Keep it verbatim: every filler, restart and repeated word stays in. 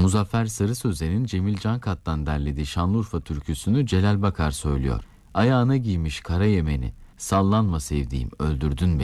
Muzaffer Sarı Sözen'in Cemil Cankat'tan derlediği Şanlıurfa türküsünü Celal Bakar söylüyor. Ayağına giymiş kara yemeni, sallanma sevdiğim, öldürdün beni.